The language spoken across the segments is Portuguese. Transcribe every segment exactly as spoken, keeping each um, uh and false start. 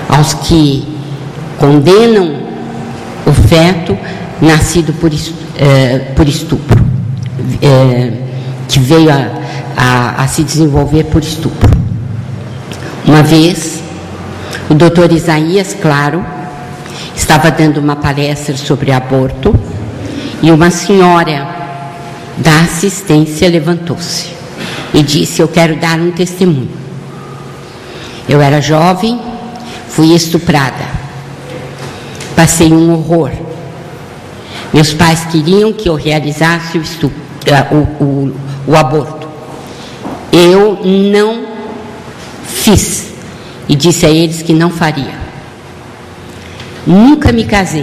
aos que condenam o feto nascido por, é, por estupro, é, que veio a, a, a se desenvolver por estupro. Uma vez, o doutor Isaías Claro estava dando uma palestra sobre aborto e uma senhora da assistência levantou-se e disse: eu quero dar um testemunho. Eu era jovem, fui estuprada, passei um horror. Meus pais queriam que eu realizasse o, estupro, o, o, o aborto. Eu não fiz e disse a eles que não faria. Nunca me casei.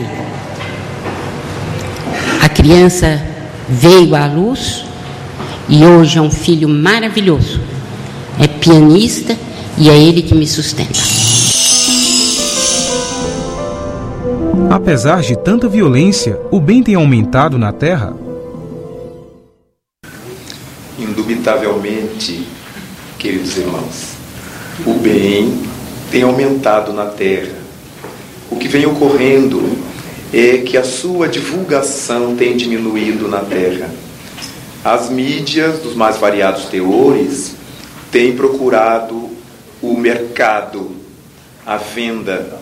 A criança veio à luz e hoje é um filho maravilhoso. É pianista e é ele que me sustenta. Apesar de tanta violência, o bem tem aumentado na Terra? Indubitavelmente, queridos irmãos, o bem tem aumentado na Terra. O que vem ocorrendo é que a sua divulgação tem diminuído na Terra. As mídias dos mais variados teores têm procurado o mercado, a venda.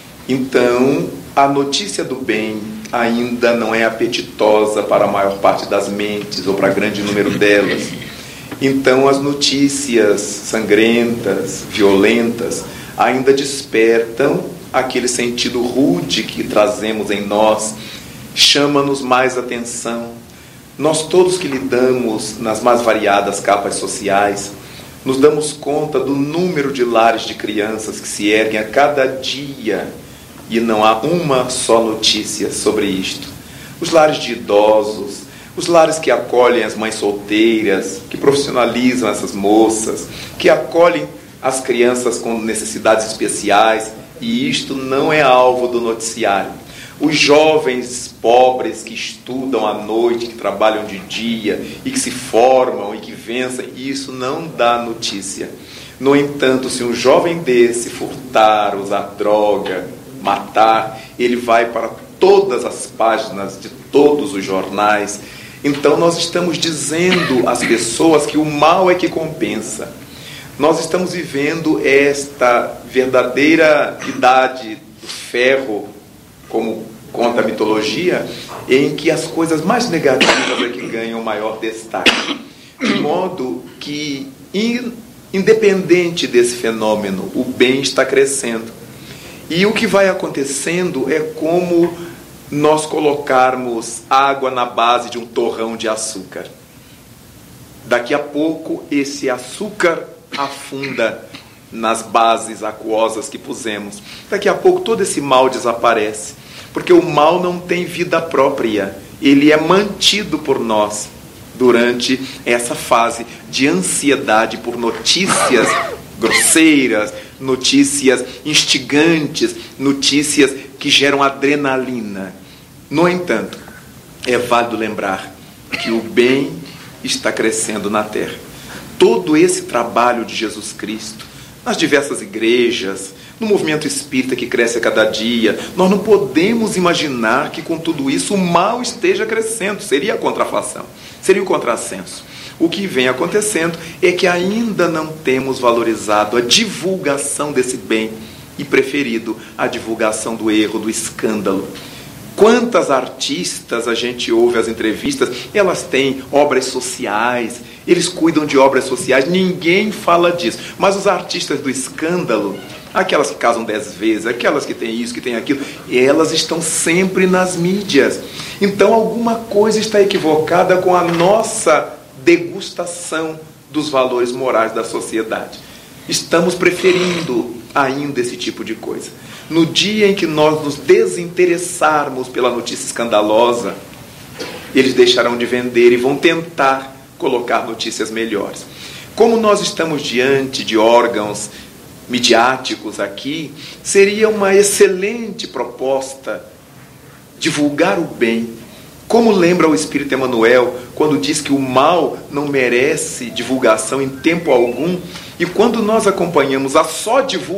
Então, a notícia do bem ainda não é apetitosa para a maior parte das mentes, ou para grande número delas. Então, as notícias sangrentas, violentas, ainda despertam aquele sentido rude que trazemos em nós, chama-nos mais atenção. Nós todos que lidamos nas mais variadas capas sociais, nos damos conta do número de lares de crianças que se erguem a cada dia e não há uma só notícia sobre isto. Os lares de idosos, os lares que acolhem as mães solteiras, que profissionalizam essas moças, que acolhem as crianças com necessidades especiais, e isto não é alvo do noticiário. Os jovens pobres que estudam à noite, que trabalham de dia e que se formam e que vencem, isso não dá notícia. No entanto, se um jovem desse furtar, usar droga, matar, ele vai para todas as páginas de todos os jornais. Então nós estamos dizendo às pessoas que o mal é que compensa. Nós estamos vivendo esta verdadeira idade do ferro, como conta a mitologia, em que as coisas mais negativas é que ganham maior destaque. De modo que, independente desse fenômeno, o bem está crescendo. E o que vai acontecendo é como nós colocarmos água na base de um torrão de açúcar. Daqui a pouco, esse açúcar afunda nas bases aquosas que pusemos. Daqui a pouco todo esse mal desaparece, porque o mal não tem vida própria, ele é mantido por nós durante essa fase de ansiedade por notícias grosseiras, notícias instigantes, notícias que geram adrenalina. No entanto, é válido lembrar que o bem está crescendo na Terra. Todo esse trabalho de Jesus Cristo, nas diversas igrejas, no movimento espírita que cresce a cada dia, nós não podemos imaginar que com tudo isso o mal esteja crescendo. Seria a contrafação, seria o contrassenso. O que vem acontecendo é que ainda não temos valorizado a divulgação desse bem e preferido a divulgação do erro, do escândalo. Quantas artistas a gente ouve as entrevistas, elas têm obras sociais, eles cuidam de obras sociais, ninguém fala disso. Mas os artistas do escândalo, aquelas que casam dez vezes, aquelas que têm isso, que têm aquilo, elas estão sempre nas mídias. Então alguma coisa está equivocada com a nossa degustação dos valores morais da sociedade. Estamos preferindo ainda esse tipo de coisa. No dia em que nós nos desinteressarmos pela notícia escandalosa, eles deixarão de vender e vão tentar colocar notícias melhores. Como nós estamos diante de órgãos midiáticos aqui, seria uma excelente proposta divulgar o bem. Como lembra o Espírito Emmanuel, quando diz que o mal não merece divulgação em tempo algum, e quando nós acompanhamos a só divulgação,